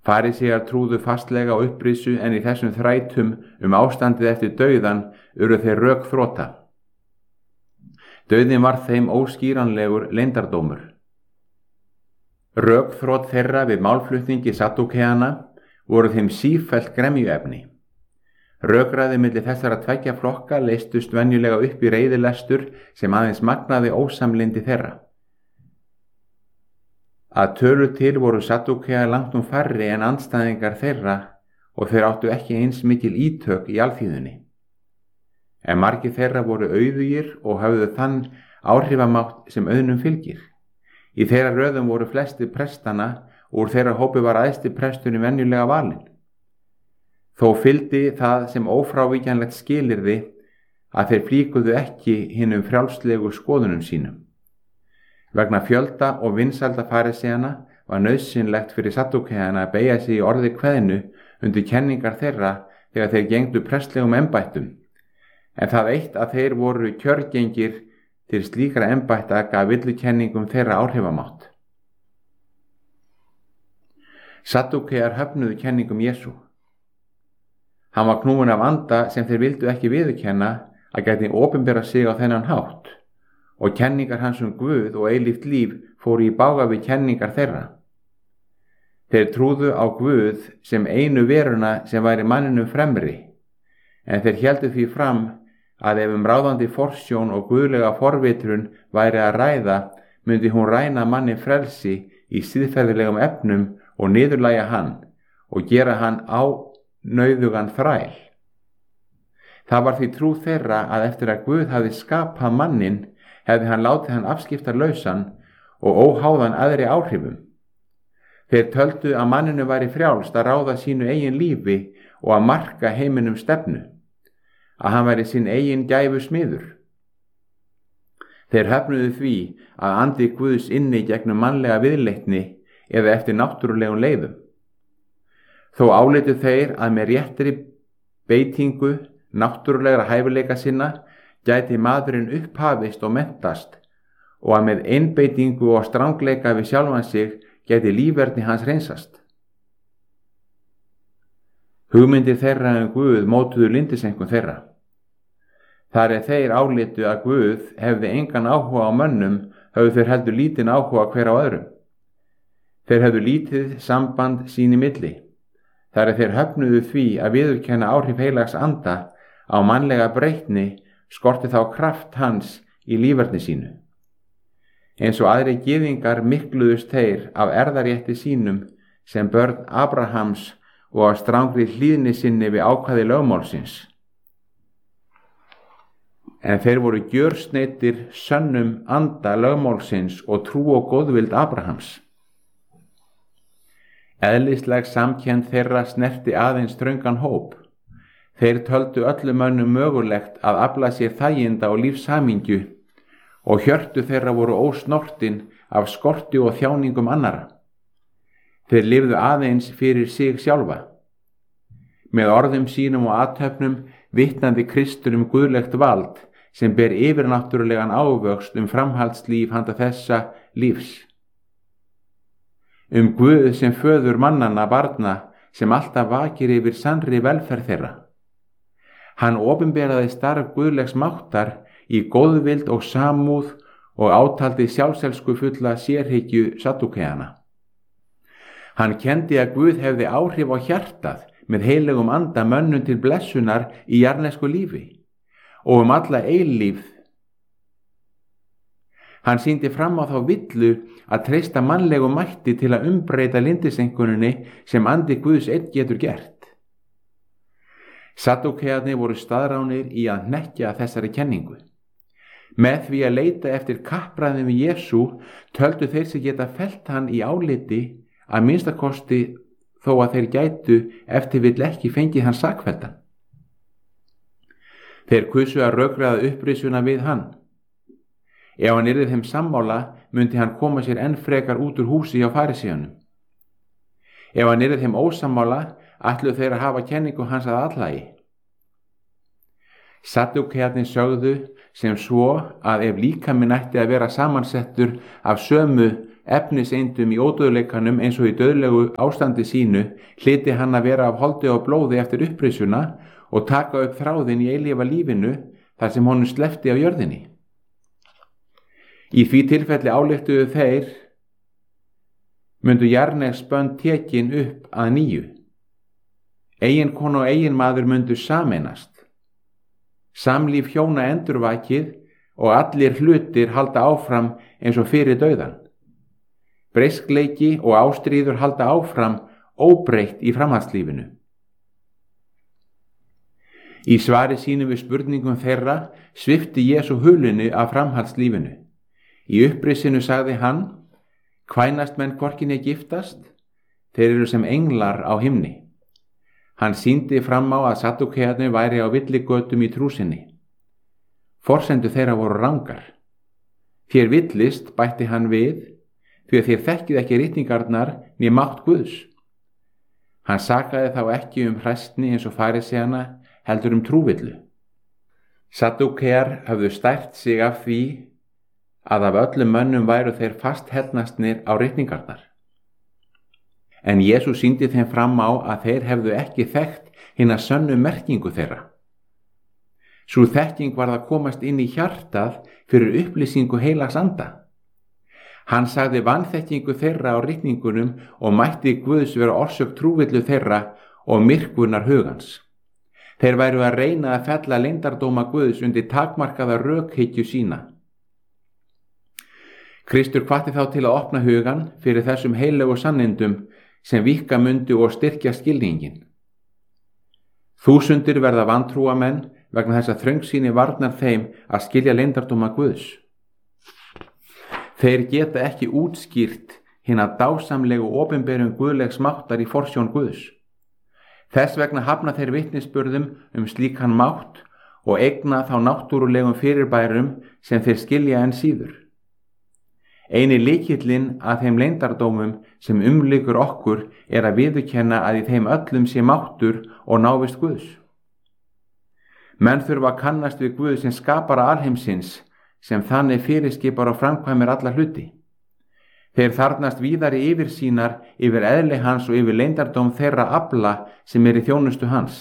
Farísear trúðu fastlega á upprísu en í þessum þrætum ástandið eftir dauðan urðu þeir rökþrota. Dauðinn var þeim óskýranlegur leyndardómur. Rökþrot þeirra við málflutningi Saddúkeana voru þeim sífellt gremjuefni. Rökræði milli þessara tveggja flokka leystust venjulega upp í reiðilestur sem aðeins magnaði ósamlyndi þeirra. Að tölu til voru Saddúkear langtum færri en andstæðingar þeirra og þeir áttu ekki eins mikil ítök í alþýðunni. En margir þeirra voru auðugir og höfðu þann áhrifamátt sem auðnum fylgir. Í þeirra röðum voru flesti prestana og úr þeirra hópi var æðsti presturinn venjulega valinn. Þó fylgdi það sem ófrávíkjanlegt skilyrði að þeir flíkuðu ekki hinum frjálslegu skoðunum sínum. Vegna fjölda og vinsælda faríseana var nauðsynlegt fyrir Saddúkeana að beygja sig í orði kveðnu undir kenningar þeirra þegar þeir gengdu prestlegum embættum, en það eitt að þeir voru kjörgengir til slíkra embætta gaf villukenningum þeirra áhrifamátt. Saddúkear höfnuðu kenningum Jesú. Hann var knúinn af anda sem þeir vildu ekki viðurkenna að gæti opinbera sig á þennan hátt, og kenningar hans Guð og eilíft líf fóru í bága við kenningar þeirra. Þeir trúðu á Guð sem einu veruna sem væri manninum fremri, en þeir héldu því fram að ef ráðandi forsjón og guðlega forvitrun væri að ræða, myndi hún ræna manni frelsi í siðferðilegum efnum og niðurlægja hann og gera hann ánauðugan þræl. Það var því trú þeirra að eftir að Guð hafði skapað mannin, hefði hann látið hann afskiptarlausan og óháðan aðri áhrifum. Þeir töldu að manninu væri frjálst að ráða sínu eigin lífi og að marka heiminum stefnu, að hann væri sín eigin gæfu smiður. Þeir höfnuðu því að andi Guðs inni gegnum mannlega viðleitni eða eftir náttúrulegum leiðum. Þó álitu þeir að með réttri beitingu náttúrulegra hæfileika sinna gæti maðurinn upphafist og menntast og að með einbeitingu og strangleika við sjálfan sig gæti líferni hans hreinsast. Hugmyndir þeirra Guð mótuðu lyndiseinkunn þeirra. Þar þeir álitu að Guð hefði engan áhuga á mönnum, höfðu þeir heldur lítinn áhuga hver á öðrum. Þeir hefðu lítið samband sín í milli. Þar þeir höfnuðu því að viðurkenna áhrif heilags anda á mannlega breytni skorti þá kraft hans í líferni sínu. Eins og aðri gyðingar mikluðust þeir af erðarétti sínum sem börn Abrahams og af strangri hlýðni sinni við ákvæði lögmálsins. En þeir voru gjörsneiddir sönnum anda lögmálsins og trú og góðvild Abrahams. Eðlisleg samkennd þeirra snerti aðeins þröngan hóp. Þeir töldu öllum mönnum mögulegt að afla sér þæginda og lífshamingju og hjörtu þeirra voru ósnortin af skorti og þjáningum annara. Þeir lifðu aðeins fyrir sig sjálfa. Með orðum sínum og athöfnum vitnandi Kristur guðlegt vald sem ber yfirnáttúrulegan ávöxt framhaldslíf handa þessa lífs. Guð sem föður mannanna barna sem alltaf vakir yfir sannri velferð þeirra. Hann opinberaði starf guðlegs máttar í góðvild og samúð og átaldi sjálfselsku fulla sérhyggju Saddúkeana. Hann kenndi að Guð hefði áhrif á hjartað með heillegum anda mönnum til blessunar í jarðnesku lífi og alla eilífð. Hann sýndi fram á þá villu að treysta mannlegum mætti til að umbreyta lyndiseinkunninni sem andi Guðs einn getur gert. Saddúkearnir voru staðránir í að hnekkja þessari kenningu. Með því að leita eftir kappræðum við Jesú töldu þeir sig geta fellt hann í áliti að minnstakosti þó að þeir gætu eftir vill ekki fengið hann sakfelldan. Þeir kusu að rökræða upprisuna við hann. Ef hann yrði þeim sammála myndi hann koma sér enn frekar út úr húsi hjá faríseunum. Ef hann yrði þeim ósammála ætluðu þeir að hafa kenningu hans að allægi. Saddúkearnir sögðu sem svo að ef líkaminn ætti að vera samansettur af sömu efniseindum í ódauðleikanum eins og í dauðlegu ástandi sínu, hlyti hann að vera af holdi og blóði eftir upprisuna og taka upp þráðinn í eilífa lífinu þar sem honum sleppti á jörðinni. Í því tilfelli ályktuðu þeir myndu jarðnegsbönd tekin upp að nýju. Eiginkona og eiginmaður myndu sameinast. Samlíf hjóna endurvakið og allir hlutir halda áfram eins og fyrir dauðan. Breiskleiki og ástríður halda áfram óbreytt í framhaldslífinu. Í svari sínu við spurningum þeirra svipti Jesú hulunni af framhaldslífinu. Í upprisinu sagði hann: kvænast menn hvorki né giftast, þeir eru sem englar á himni. Hann sýndi fram á að Saddúkearnir væri á villigötum í trú sinni. Forsendur þeirra voru rangar. Þér villist, bætti hann við, því að þér þekkið ekki ritningarnar né mátt Guðs. Hann sakaði þá ekki hræsni eins og farisejana, heldur trúvillu. Saddúkear höfðu stært sig af því að af öllum mönnum væru þeir fast hellnastnir á ritningarnar. En Jesús sýndi þeim fram á að þeir hefðu ekki þekkt hina sönnu merkingu þeirra. Sú þekking varð að komast inn í hjartað fyrir upplýsingu heilags anda. Hann sagði vanþekkingu þeirra á ritningunum og mætti Guðs vera orsök trúvillu þeirra og myrkvunar hugans. Þeir væru að reyna að fella leyndardóma Guðs undir takmarkaða rökhyggju sína. Kristur hvatti þá til að opna hugan fyrir þessum heilögu sannindum sem víkka mundu og styrkja skilningin. Þúsundir verða vantrúamenn vegna þess að þröngsýni varnar þeim að skilja leyndardóma Guðs. Þeir geta ekki útskýrt hina dásamlegu opinberum guðlegs máttar í forsjón Guðs. Þess vegna hafna þeir vitnisburðum slíkan mátt og eigna þá náttúrulegum fyrirbærum sem þeir skilja enn síður. Eini lykillinn að þeim leyndardómum sem umlykur okkur að viðurkenna að í þeim öllum sé máttur og návist Guðs. Menn þurfa að kannast við Guð sem skapara alheimsins, sem þannig fyrirskipar og framkvæmir alla hluti. Þeir þarnast víðari yfirsýnar yfir eðli hans og yfir leyndardóm þeirra afla sem í þjónustu hans.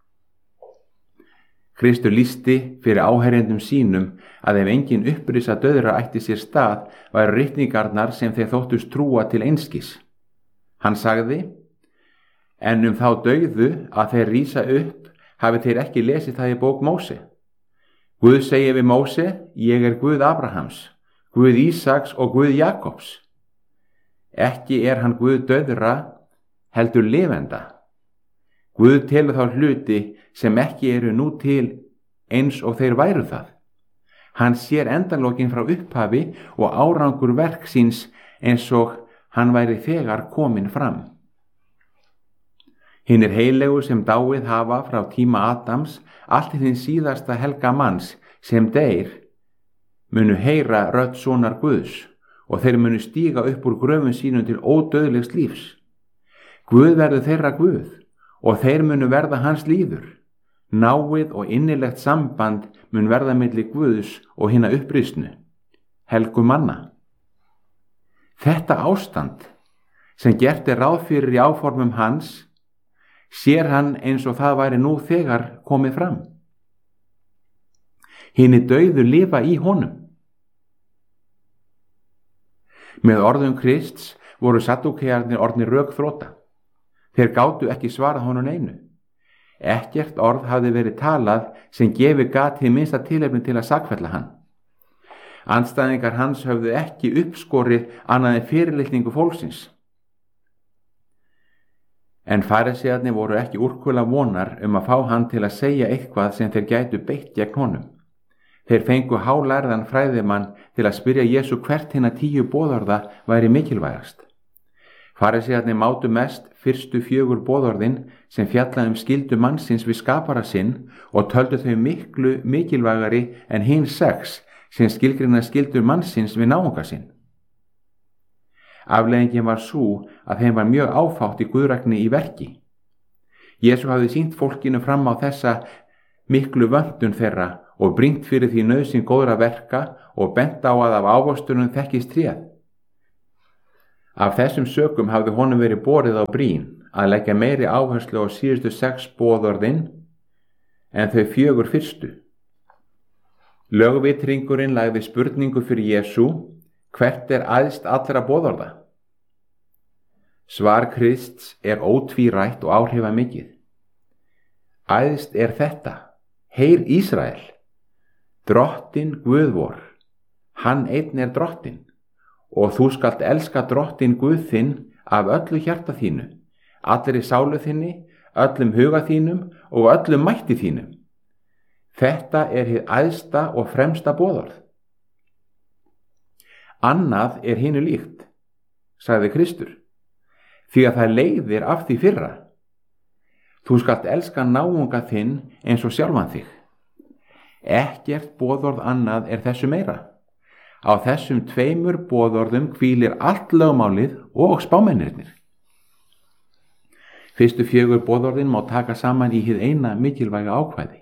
Kristur lýsti fyrir áherjendum sínum að ef engin upprisa dauðra ætti sér stað væru ritningarnar sem þeir þóttust trúa til einskis. Hann sagði: en þá dauðu að þeir rísa upp hafi þeir ekki lesið það í bók Móse. Guð segir við Móse: ég Guð Abrahams, Guð Ísaks og Guð Jakobs. Ekki hann Guð dauðra, heldur lifenda. Guð telur þá hluti sem ekki eru nú til eins og þeir væru það. Hann sér endalokin frá upphafi og árangur verk síns eins og hann væri þegar kominn fram. Hinir heilegu sem dáið hafa frá tíma Adams allt til hins síðasta helga manns sem deyr munu heyra rödd sonar Guðs og þeir munu stíga upp úr gröfum sínum til ódauðlegs lífs. Guð verður þeirra Guð og þeir munu verða hans líður. Náið og innilegt samband mun verða milli Guðs og hinna upprisnu, helgu manna. Þetta ástand sem gert ráð fyrir í áformum hans sér hann eins og það væri nú þegar komið fram. Hinir dauðu lifa í honum. Með orðum Krists voru Saddúkearnir orðnir rökþrota. Þeir gátu ekki svarað honum neinu. Ekkert orð hafði verið talað sem gefi gat hið minnsta tilefni til að sakfella hann. Andstæðingar hans höfðu ekki uppskorið annað en fyrirlitningu fólksins. En farisæarnir voru ekki úrkula vonar að fá hann til að segja eitthvað sem þeir gætu beitt gegn honum. Þeir fengu hálærðan fræðimann til að spyrja Jesú hvert hinna 10 boðorða væri mikilvægast. Farisæarnir mátu mest fyrstu 4 boðorðin sem fjalla skyldu mannsins við skapara sinn og töldu þau miklu mikilvægari en hin 6 sem skilgreina skyldur mannsins við náunga sinn. Afleiðingin var sú að þeim var mjög áfátt í guðrækni í verki. Jesú hafði sýnt fólkinu fram á þessa miklu vöntun þeirra og brýnt fyrir því nauðsyn góðra verka og bent á að af ávöxtunum þekkist tréð. Af þessum sökum hafði honum verið borið á brýn að leggja meiri áherslu á síðustu 6 boðorðin en þau 4 fyrstu. Lögvitringurinn lagði spurningu fyrir Jesú: hvert er æðst allra boðorða? Svar Krists er ótvírætt og áhrifamikið. Æðst er þetta: heyr Ísrael, Drottinn Guð vor, hann einn er Drottinn, og þú skalt elska Drottinn Guð þinn af öllu hjarta þínu, allri sálu þinni, öllum huga þínum og öllum mætti þínum. Þetta er hið æðsta og fremsta boðorð. Annað er hinu líkt, sagði Kristur, því að það leiðir af því fyrra. Þú skalt elska náunga þinn eins og sjálfan þig. Ekkert boðorð annað er þessu meira. Á þessum 2 boðorðum hvílir allt lögmálið og spámennirnir. Fyrstu 4 boðorðin má taka saman í hið eina mikilvæga ákvæði.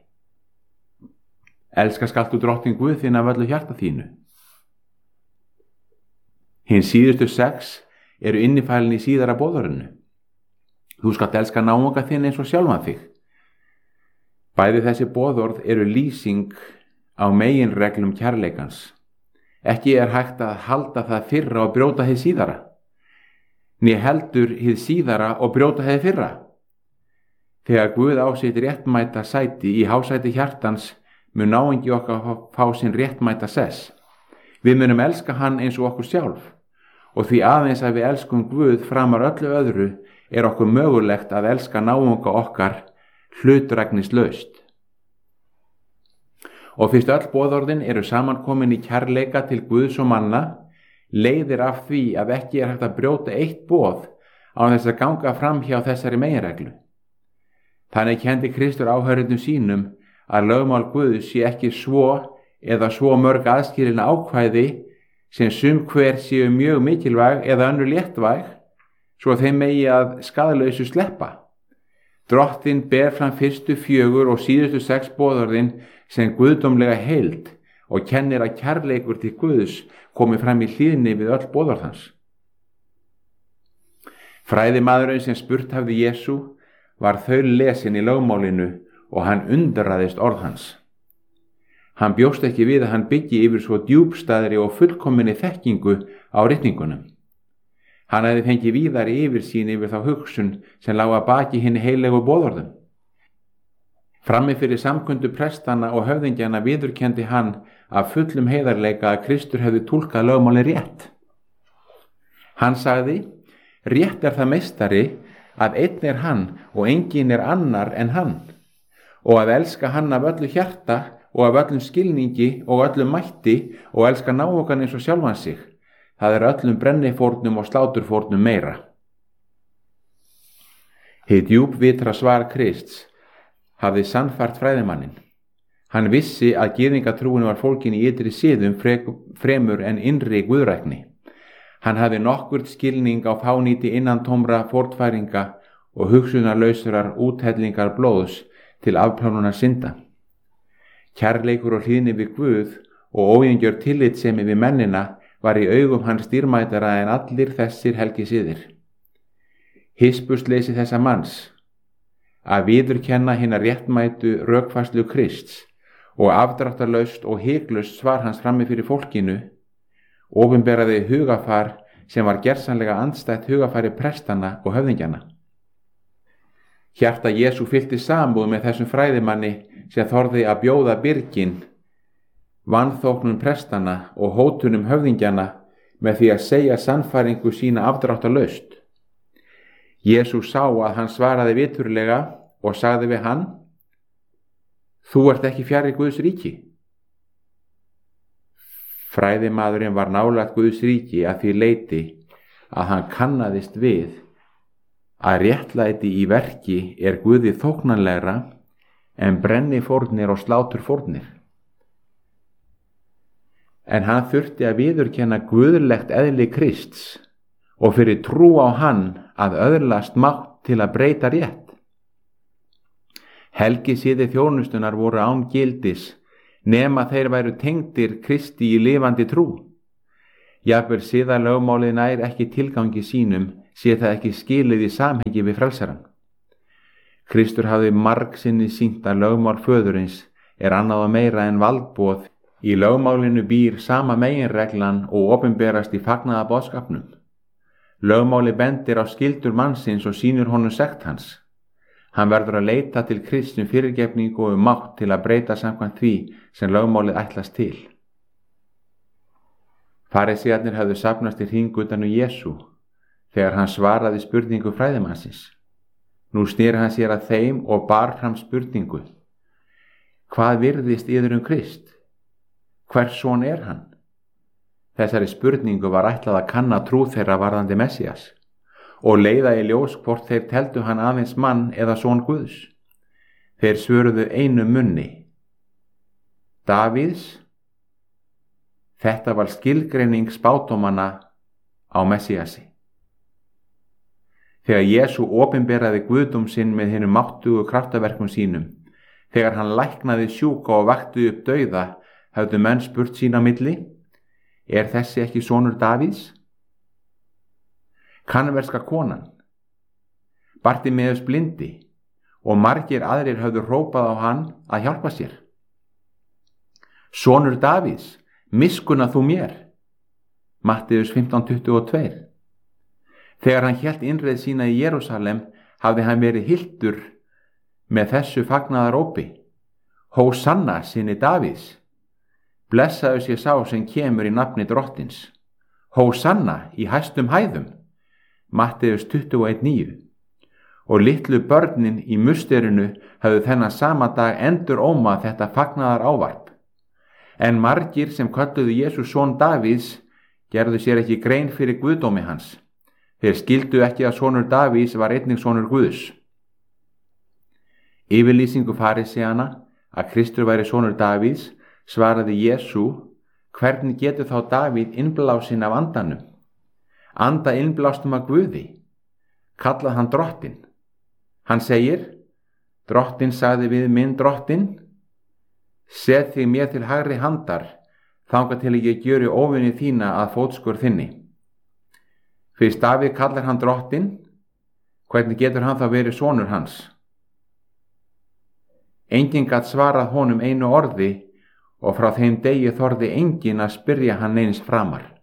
Elska skalt þú Drottinn Guð þinn af öllu hjarta þínu. Hin síðustu 6 eru innifælin í síðara boðorðinu. Þú skalt elska náunga þinn eins og sjálfan þig. Bæði þessi boðorð eru lýsing á meginreglum kærleikans. Ekki er hægt að halda það fyrra og brjóta hið síðara, né heldur hið síðara og brjóta hið fyrra. Þegar Guð á sitt réttmæta sæti í hásæti hjartans mun náungi okkar fá sinn réttmæta sess. Við munum elska hann eins og okkur sjálf, og því aðeins að við elskum Guð framar öllu öðru er okkur mögulegt að elska náunga okkar hlutræknislaust. Og fyrst öll boðorðin eru samankomin í kærleika til Guðs og manna, leiðir af því að ekki er hægt að brjóta eitt boð án þess að ganga fram hjá þessari meginreglu. Þannig kenndi Kristur áhörðum sínum að lögmál Guðs sé ekki svo eða svo mörg aðskilin ákvæði sem sum hver séu mjög mikilvæg eða önnur léttvæg, svo þeim megi að skaðlausu sleppa. Drottinn ber fram fyrstu 4 og síðustu 6 boðorðin sem guðdómlega heild og kennir að kærleikur til Guðs komi fram í hlýðni við öll boðorð hans. Fræðimaðurinn sem spurt hafði Jesú var þaullesin í lögmálinu og hann undraðist orð hans. Hann bjóst ekki við að hann byggi yfir svo djúpstæðri og fullkominni þekkingu á ritningunum. Hann hefði fengið víðari yfirsýn yfir þá hugsun sem lá að baki hinni heilegu boðorðum. Frammi fyrir samkundu prestana og höfðingjana viðurkenndi hann af fullum heiðarleika að Kristur hefði túlkað lögmáli rétt. Hann sagði: rétt er það meistari að einn er hann og engin er annar en hann, og að elska hann af öllu hjarta og af öllum skilningi og öllum mætti og elska náungan eins og sjálfan sig. Það er öllum brennifórnum og sláturfórnum meira. Hið djúpvitra svar Krists hafði sannfært fræðimanninn. Hann vissi að gyðingatrúin var fólkin í ytri siðum fremur en innri guðrækni. Hann hafði nokkurt skilning á fánýti innantómra fórnfæringa og hugsunarlausrar úthellingar blóðs til afplánunar synda. Kærleikur og hlýðni við Guð og óeingjör tillitssemi við mennina var í augum hans dýrmætara en allir þessir helgisiðir. Hispursleysi þessa manns að viðurkenna hina réttmætu rökfærslu Krists og afdráttarlaust og hiklaust svar hans frammi fyrir fólkinu opinberaði hugafar sem var gersamlega andstætt hugafari prestana og höfðingjana. Hjarta Jesú fyllti samúð með þessum fræðimanni sem þorði að bjóða byrgin vanþóknun prestana og hótunum höfðingjana með því að segja sannfæringu sína afdráttarlaust. Jesú sá að hann svaraði viturlega og sagði við hann: þú ert ekki fjarri Guðs ríki. Fræðimaðurinn var nálægt Guðs ríki að því leyti að hann kannaðist við að réttlæti í verki er Guði þóknanlegra en brennifórnir og sláturfórnir. En hann þurfti að viðurkenna guðlegt eðli Krists og fyrir trú á hann að öðlast mátt til að breyta rétt. Helgisiði þjónustunar voru án gildis nema þeir væru tengdir Kristi í lifandi trú. Jafnvel siðalögmálið nær ekki tilgangi sínum, sé það ekki skilið í samhengi við frelsarann. Kristur hafði margsinni sýnt að lögmál föðurins annað og meira en valdboð. Í lögmálinu býr sama meginreglan og opinberast í fagnaða boðskapnum. Lögmáli bendir á skyldur mannsins og sýnir honum sekt hans. Hann verður að leita til Krists fyrirgefningu og mátt til að breyta samkvæmt því sem lögmálið ætlast til. Farisíarnir höfðu safnast í hring utan Jesú þegar hann svaraði spurningu fræðimannsins. Nú sneri hann sér að þeim og bar fram spurningu: Hvað virðist yður Krist? Hvers son hann? Þessari spurningu var ætlað að kanna trú þeirra varðandi Messías og leiða í ljós hvort þeir teldu hann aðeins mann eða son Guðs. Þeir svöruðu einu munni: Davíðs. Þetta var skilgreining spádómanna á Messíasi. Þegar Jesú opinberaði guðdóm sinn með hinum máttugu kraftaverkum sínum, þegar hann læknaði sjúka og vakti upp dauða, höfðu menn spurt sín á milli: Er þessi ekki sonur Davíðs? Kanverska konan, Bartimeus blindi og margir aðrir höfðu hrópað á hann að hjálpa sér: Sonur Davíðs, miskunna þú mér. Matteus 15:22. Þegar hann hélt innreið sína í Jerúsalem hafði hann verið hylltur með þessu fagnaðarópi: Hósanna syni Davíðs. Blessaður sé sá sem kemur í nafni Drottins. Hósanna í hæstum hæðum. Matteus 21:9. Og litlu börnin í musterinu höfðu þennan sama dag endur ómað þetta fagnaðar ávarp. En margir sem kölluðu Jesú son Davíðs gerðu sér ekki grein fyrir guðdómi hans. Þeir skildu ekki að sonur Davíðs var einnig sonur Guðs. Yfirlýsingu farisíana að Kristur væri sonur Davíðs svaraði Jesú: Hvernig getur þá Davíð innblásinn af andanum? Anda innblástum af Guði. Kallað hann Drottinn. Hann segir: Drottinn sagði við minn Drottinn: Set þig mér til hægri handar, þangað til ég gjöri óvini þína að fótskör þinni. Fyrst Davíð kallar hann Drottinn, hvernig getur hann þá verið sonur hans? Enginn gat svarað honum einu orði og frá þeim degi þorði enginn að spyrja hann eins framar.